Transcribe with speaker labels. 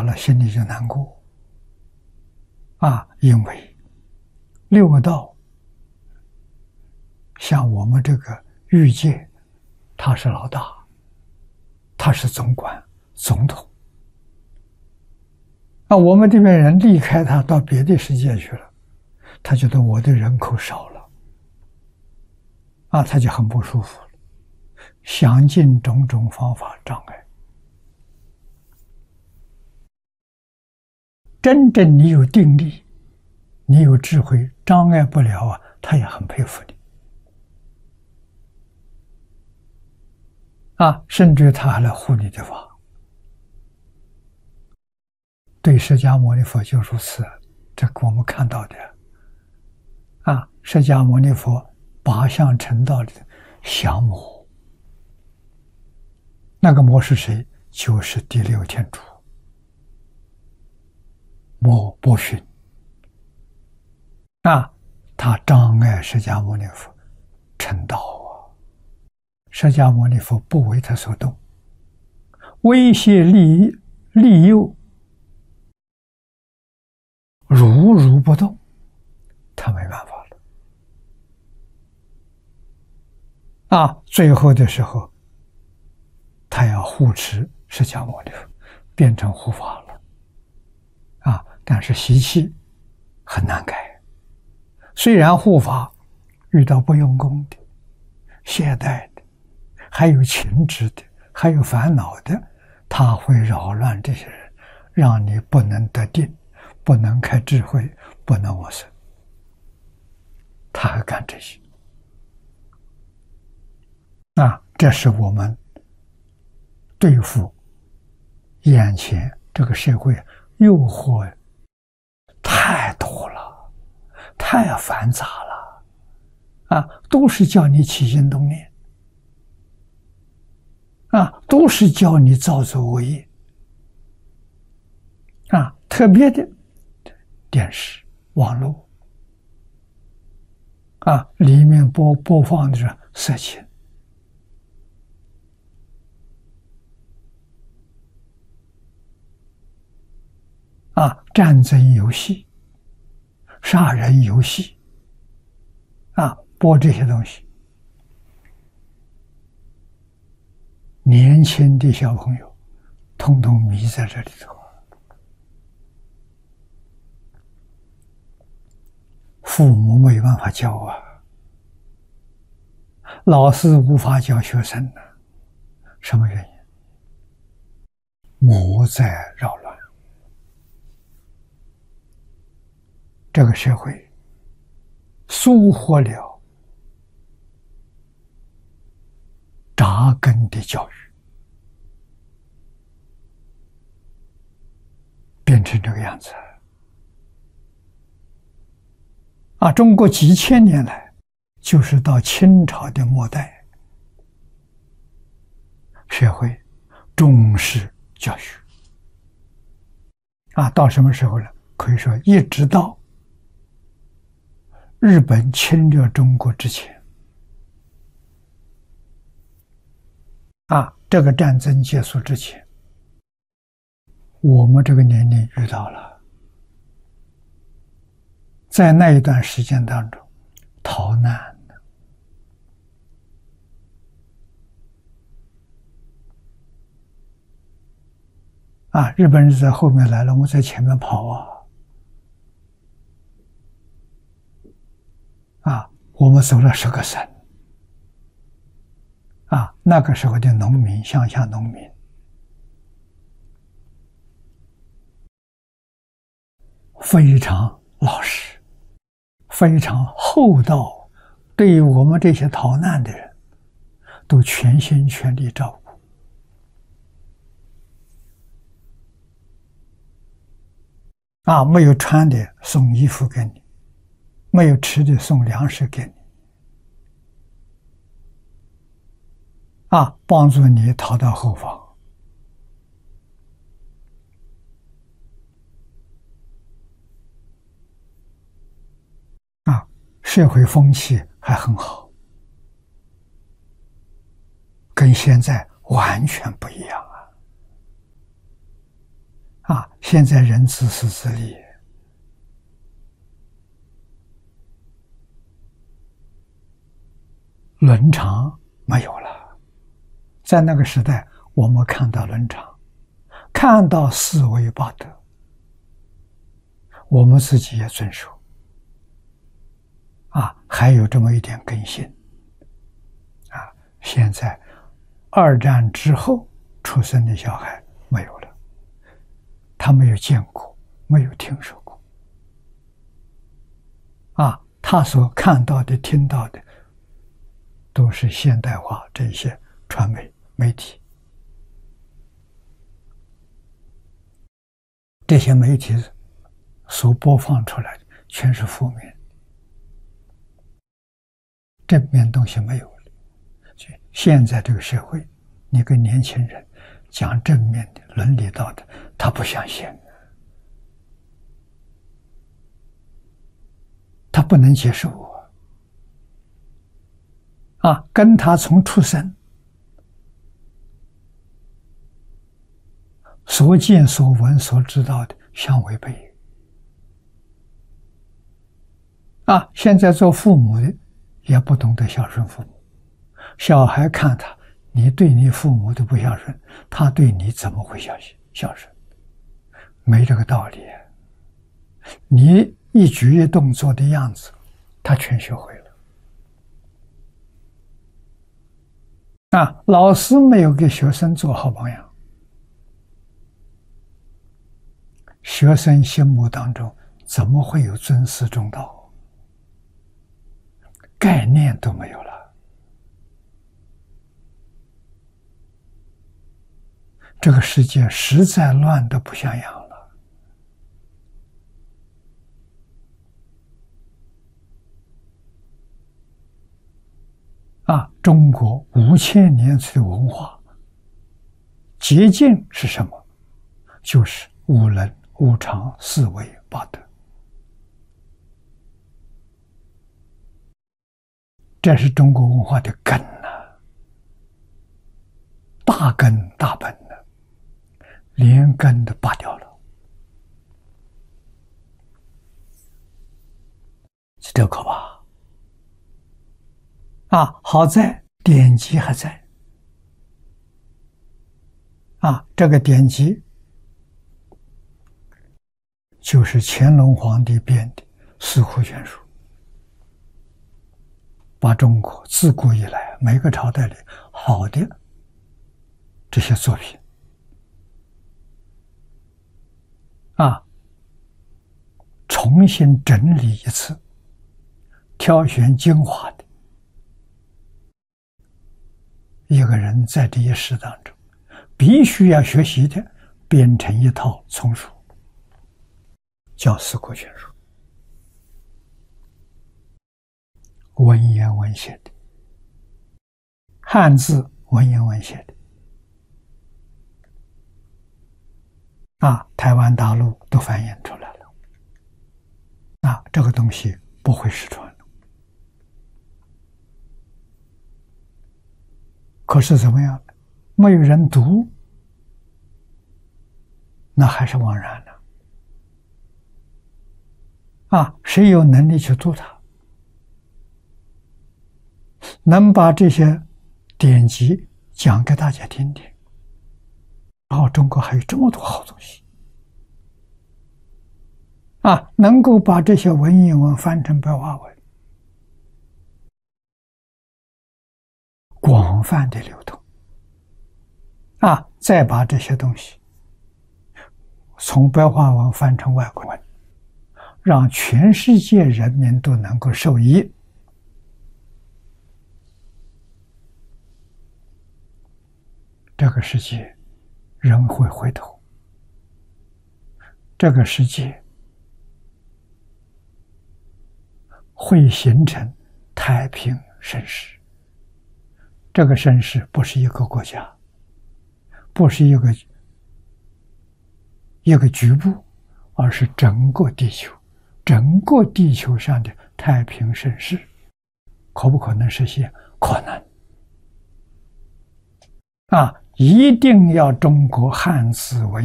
Speaker 1: 了，心里就难过因为六道像我们这个欲界，他是老大，他是总管总统。我们这边人离开他到别的世界去了，他觉得我的人口少了，他就很不舒服了，想尽种种方法障碍。真正你有定力，你有智慧，障碍不了他也很佩服你甚至他还来护你的法。对释迦牟尼佛就如此，这个我们看到的释迦牟尼佛八相成道的降魔，那个魔是谁？就是第六天主魔波旬他障碍释迦牟尼佛成道释迦牟尼佛不为他所动，威胁利诱，如不动，他没办法了最后的时候，他要护持释迦牟尼佛，变成护法了但是习气很难改。虽然护法遇到不用功的、懈怠的，还有情执的，还有烦恼的，他会扰乱这些人，让你不能得定，不能开智慧，不能往生。他还干这些这是我们对付眼前这个社会诱惑太多了，太繁杂了都是叫你起心动念都是叫你造作恶业特别的电视网络里面播放的是色情战争游戏、杀人游戏播这些东西，年轻的小朋友通通迷在这里头，父母没有办法教老师无法教学生什么原因？魔在扰乱。这个社会疏忽了扎根的教育，变成这个样子中国几千年来，就是到清朝的末代，社会重视教育到什么时候呢？可以说一直到日本侵略中国之前这个战争结束之前，我们这个年龄遇到了，在那一段时间当中逃难日本人在后面来了，我们在前面跑我们走了10个省那个时候的农民，乡下农民非常老实，非常厚道，对于我们这些逃难的人都全心全力照顾没有穿的送衣服给你，没有吃的送粮食给你帮助你逃到后方社会风气还很好，跟现在完全不一样现在人自私自利，伦常没有了。在那个时代，我们看到伦常，看到四维八德，我们自己也遵守。还有这么一点根性。现在二战之后出生的小孩没有了，他没有见过，没有听说过。他所看到的、听到的，都是现代化这些传媒媒体。这些媒体所播放出来的全是负面，正面东西没有了。现在这个社会，你跟年轻人讲正面的伦理道德，他不相信，他不能接受跟他从出生所见所闻所知道的相违背。现在做父母的也不懂得孝顺父母，小孩看他，你对你父母都不孝顺，他对你怎么会孝顺？没这个道理。你一举一动做的样子，他全学会了。老师没有给学生做好榜样，学生心目当中怎么会有尊师重道？概念都没有了。这个世界实在乱得不像样了。中国5000年的文化捷径是什么？就是五伦、五常、四维、八德。这是中国文化的根大根大本连根都拔掉了。这可怕。好在典籍还在。这个典籍就是乾隆皇帝编的《四库全书》，把中国自古以来每个朝代里好的这些作品重新整理一次，挑选精华的。一个人在这一世当中必须要学习的，编成一套丛书，叫《四库全书》，文言文写的，汉字文言文写的，台湾大陆都翻译出来了，这个东西不会失传。可是怎么样？没有人读，那还是枉然了。谁有能力去读它？能把这些典籍讲给大家听听。中国还有这么多好东西。能够把这些文言文翻成白话文，广泛的流通，再把这些东西从白话文翻成外国文，让全世界人民都能够受益。这个世界人会回头，这个世界会形成太平盛世。这个盛世不是一个国家，不是一个局部，而是整个地球，整个地球上的太平盛世。可不可能实现？可能。一定要中国汉字为